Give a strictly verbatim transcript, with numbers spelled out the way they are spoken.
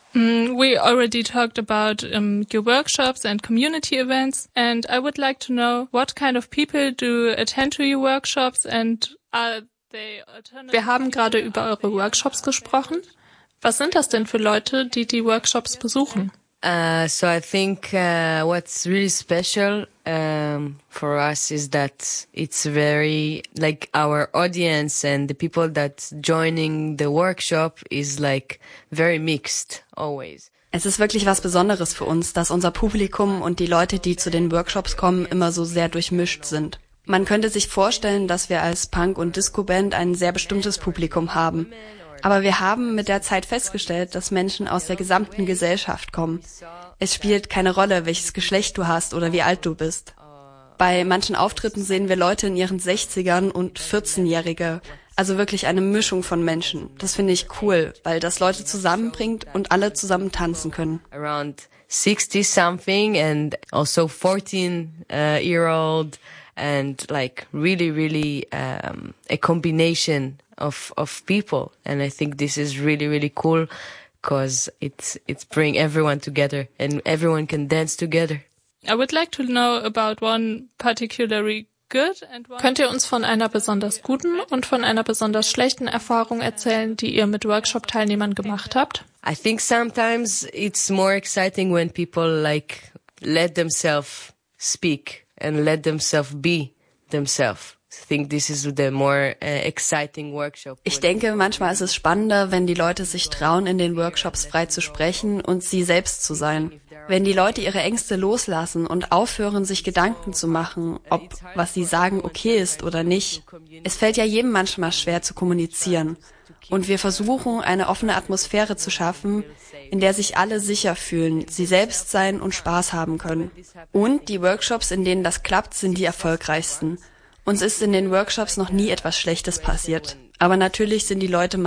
Mm, we already talked about um, your workshops and community events, and I would like to know what kind of people do attend to your workshops and are they alternative? Wir haben gerade über eure Workshops gesprochen. Was sind das denn für Leute, die die Workshops besuchen? Uh, so I think uh, what's really special um, for us is that it's very like our audience and the people that joining the workshop is like very mixed always. Es ist wirklich was Besonderes für uns, dass unser Publikum und die Leute, die zu den Workshops kommen, immer so sehr durchmischt sind. Man könnte sich vorstellen, dass wir als Punk- und Disco-Band ein sehr bestimmtes Publikum haben. Aber wir haben mit der Zeit festgestellt, dass Menschen aus der gesamten Gesellschaft kommen. Es spielt keine Rolle, welches Geschlecht du hast oder wie alt du bist. Bei manchen Auftritten sehen wir Leute in ihren sechzigern und vierzehnjährige, also wirklich eine Mischung von Menschen. Das finde ich cool, weil das Leute zusammenbringt und alle zusammen tanzen können. Around sixty something and also fourteen uh, year old and like really really um, a combination of of people, and I think this is really really cool because it's it's bring everyone together and everyone can dance together. I would like to know about one particularly good and one. Könnt ihr uns von einer besonders guten und von einer besonders schlechten Erfahrung erzählen, die ihr mit Workshop-Teilnehmern gemacht habt? I think sometimes it's more exciting when people like let themselves speak and let themselves be themselves. I think this is the more uh, exciting workshop. Ich denke, manchmal ist es spannender, wenn die Leute sich trauen, in den Workshops frei zu sprechen und sie selbst zu sein. Wenn die Leute ihre Ängste loslassen und aufhören, sich Gedanken zu machen, ob was sie sagen okay ist oder nicht. Es fällt ja jedem manchmal schwer zu kommunizieren. Und wir versuchen, eine offene Atmosphäre zu schaffen, in der sich alle sicher fühlen, sie selbst sein und Spaß haben können. Und die Workshops, in denen das klappt, sind die erfolgreichsten. Uns ist in den Workshops noch nie etwas Schlechtes passiert. Aber natürlich sind die Leute